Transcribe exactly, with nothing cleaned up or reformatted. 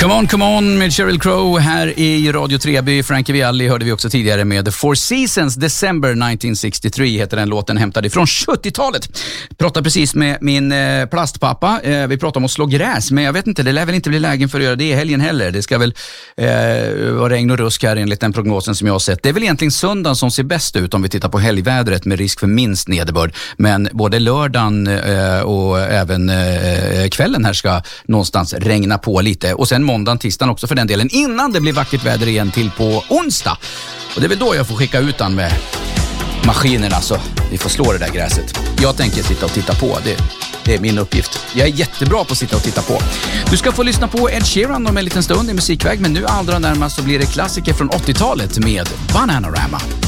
Come on, come on med Sheryl Crow här i Radio Treby. Frankie Vialli hörde vi också tidigare med The Four Seasons, December nitton sextiotre heter den låten, hämtad ifrån sjuttiotalet. Pratade precis med min eh, plastpappa. Eh, vi pratade om att slå gräs, men jag vet inte, det lär väl inte bli lägen för att göra det i helgen heller. Det ska väl eh, vara regn och rusk här enligt den prognosen som jag har sett. Det är väl egentligen söndagen som ser bäst ut om vi tittar på helgvädret med risk för minst nederbörd. Men både lördagen eh, och även eh, kvällen här ska någonstans regna på lite. Och sen måndagen, tisdagen också för den delen, innan det blir vackert väder igen till på onsdag. Och det är väl då jag får skicka ut den med maskinerna så vi får slå det där gräset. Jag tänker sitta och titta på, det, det är min uppgift. Jag är jättebra på att sitta och titta på. Du ska få lyssna på Ed Sheeran om en liten stund i musikväg, men nu allra närmast så blir det klassiker från åttiotalet med Bananarama.